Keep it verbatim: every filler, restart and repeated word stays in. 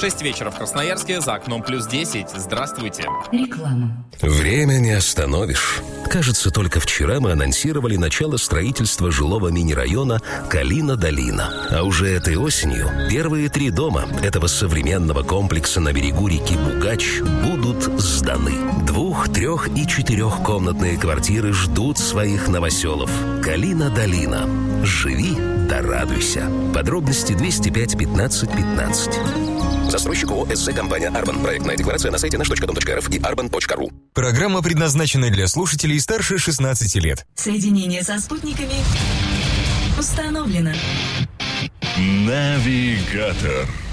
шесть вечера в Красноярске, за окном плюс десять. Здравствуйте. Реклама. Время не остановишь. Кажется, только вчера мы анонсировали начало строительства жилого мини-района Калина-Долина. А уже этой осенью первые три дома этого современного комплекса на берегу реки Бугач будут сданы. Двух-, трех- и четырехкомнатные квартиры ждут своих новоселов. Калина-Долина. Живи да радуйся. Подробности двести пять пятнадцать пятнадцать. Застройщик ООО «СЗ Компания Арбан». Проектная декларация на сайте наш точка дом точка эр эф и арбан точка ру. Программа предназначена для слушателей старше шестнадцати лет. Соединение со спутниками установлено. Навигатор.